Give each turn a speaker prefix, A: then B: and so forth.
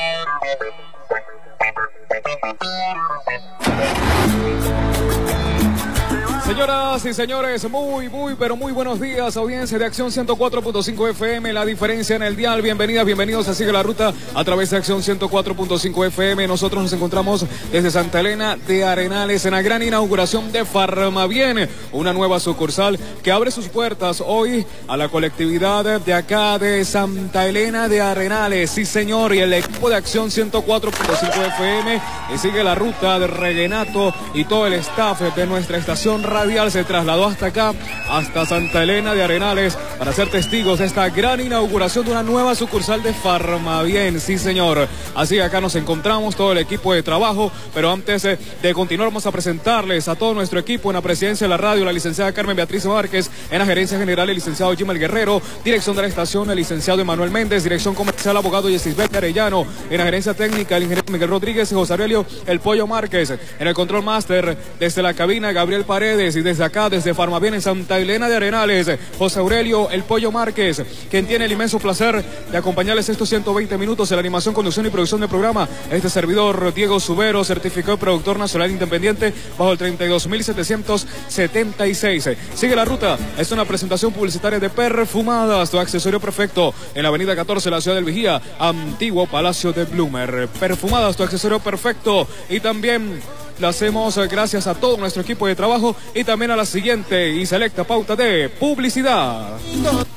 A: Señoras y señores, pero muy buenos días, audiencia de Acción 104.5 FM, La Diferencia en el dial. Bienvenidas, bienvenidos a Sigue la Ruta a través de Acción 104.5 FM. Nosotros nos encontramos desde Santa Elena de Arenales en la gran inauguración de Farmabien, una nueva sucursal que abre sus puertas hoy a la colectividad de acá de Santa Elena de Arenales. Sí, señor, y el equipo de Acción 104.5 FM y Sigue la Ruta de Regenato y todo el staff de nuestra estación radial se trasladó hasta acá, hasta Santa Elena de Arenales, para ser testigos de esta gran inauguración de una nueva sucursal de Farmabien. Sí, señor. Así acá nos encontramos todo el equipo de trabajo, pero antes de continuar vamos a presentarles a todo nuestro equipo. En la presidencia de la radio, la licenciada Carmen Beatriz Márquez; en la gerencia general, el licenciado Jimel Guerrero; dirección de la estación, el licenciado Emanuel Méndez; dirección comercial, abogado Yesisbel Arellano; en la gerencia técnica, el ingeniero Miguel Rodríguez y José Aurelio El Pollo Márquez; en el control máster, desde la cabina, Gabriel Paredes; y desde acá, desde Farmabien en Santa Elena de Arenales, José Aurelio El Pollo Márquez, quien tiene el inmenso placer de acompañarles estos 120 minutos en la animación, conducción y producción del programa. Este servidor, Diego Subero, certificado productor nacional independiente bajo el 32.776. Sigue la Ruta es una presentación publicitaria de Perfumadas, tu accesorio perfecto, en la avenida 14, la ciudad del Vigía, antiguo Palacio de Bloomer. Perfumadas, tu accesorio perfecto. Y también lo hacemos gracias a todo nuestro equipo de trabajo y también a la siguiente y selecta pauta de publicidad.